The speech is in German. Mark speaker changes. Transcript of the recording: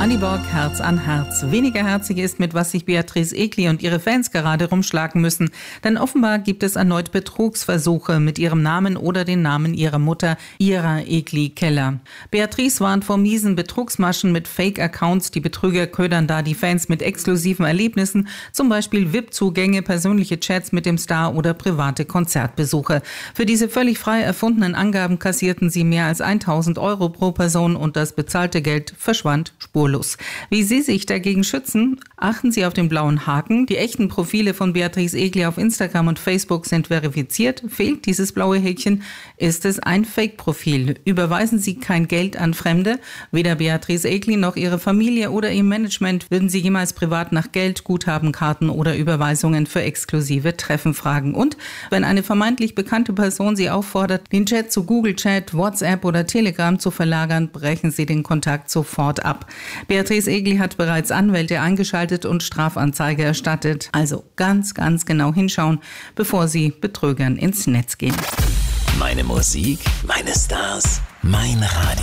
Speaker 1: Annie Borg, Herz an Herz. Weniger herzig ist, mit was sich Beatrice Egli und ihre Fans gerade rumschlagen müssen. Denn offenbar gibt es erneut Betrugsversuche mit ihrem Namen oder den Namen ihrer Mutter, Ira Egli Keller. Beatrice warnt vor miesen Betrugsmaschen mit Fake-Accounts. Die Betrüger ködern da die Fans mit exklusiven Erlebnissen, zum Beispiel VIP-Zugänge, persönliche Chats mit dem Star oder private Konzertbesuche. Für diese völlig frei erfundenen Angaben kassierten sie mehr als 1.000 Euro pro Person und das bezahlte Geld verschwand spurlos. Wie Sie sich dagegen schützen? Achten Sie auf den blauen Haken. Die echten Profile von Beatrice Egli auf Instagram und Facebook sind verifiziert. Fehlt dieses blaue Häkchen, ist es ein Fake-Profil. Überweisen Sie kein Geld an Fremde. Weder Beatrice Egli noch ihre Familie oder ihr Management würden Sie jemals privat nach Geld, Guthabenkarten oder Überweisungen für exklusive Treffen fragen. Und wenn eine vermeintlich bekannte Person Sie auffordert, den Chat zu Google Chat, WhatsApp oder Telegram zu verlagern, brechen Sie den Kontakt sofort ab. Beatrice Egli hat bereits Anwälte eingeschaltet und Strafanzeige erstattet. Also ganz genau hinschauen, bevor Sie Betrügern ins Netz gehen.
Speaker 2: Meine Musik, meine Stars, mein Radio.